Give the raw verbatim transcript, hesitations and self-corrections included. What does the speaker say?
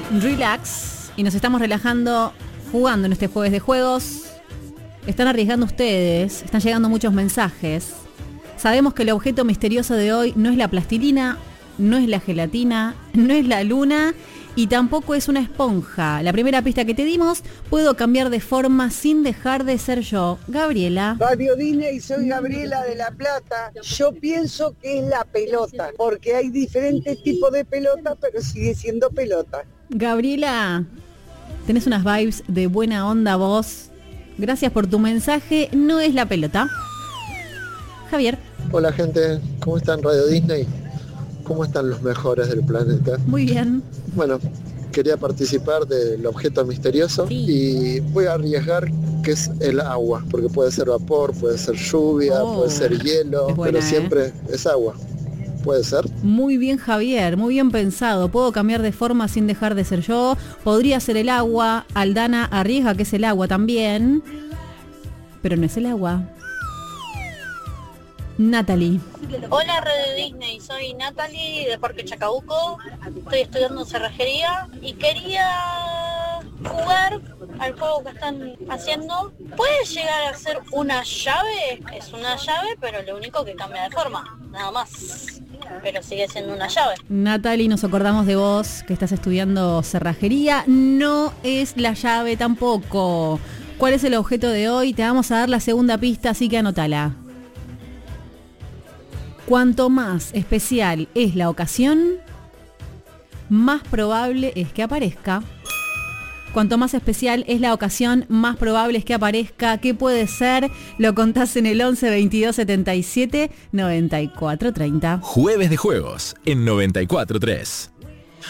relax y nos estamos relajando jugando en este jueves de juegos. Están arriesgando ustedes, están llegando muchos mensajes. Sabemos que el objeto misterioso de hoy no es la plastilina, no es la gelatina, no es la luna y tampoco es una esponja. La primera pista que te dimos, puedo cambiar de forma sin dejar de ser yo. Gabriela. Radio Disney, soy Gabriela de La Plata. Yo pienso que es la pelota, porque hay diferentes tipos de pelota, pero sigue siendo pelota. Gabriela, tenés unas vibes de buena onda vos. Gracias por tu mensaje, no es la pelota. Javier. Hola gente, ¿cómo están Radio Disney? ¿Cómo están los mejores del planeta? Muy bien. Bueno, quería participar del objeto misterioso sí. Y voy a arriesgar que es el agua, porque puede ser vapor, puede ser lluvia, oh, puede ser hielo, buena, pero siempre ¿eh? es agua. ¿Puede ser? Muy bien, Javier, muy bien pensado. Puedo cambiar de forma sin dejar de ser yo. Podría ser el agua. Aldana arriesga que es el agua también, pero no es el agua. Natalie. Hola Radio Disney, soy Natalie de Parque Chacabuco, estoy estudiando cerrajería y quería jugar al juego que están haciendo. ¿Puede llegar a ser una llave? Es una llave, pero lo único que cambia de forma, nada más. Pero sigue siendo una llave. Natalie, nos acordamos de vos que estás estudiando cerrajería. No es la llave tampoco. ¿Cuál es el objeto de hoy? Te vamos a dar la segunda pista, así que anótala. Cuanto más especial es la ocasión, más probable es que aparezca. Cuanto más especial es la ocasión, más probable es que aparezca. ¿Qué puede ser? Lo contás en el once veintidós setenta y siete noventa y cuatro treinta. Jueves de Juegos en noventa y cuatro tres.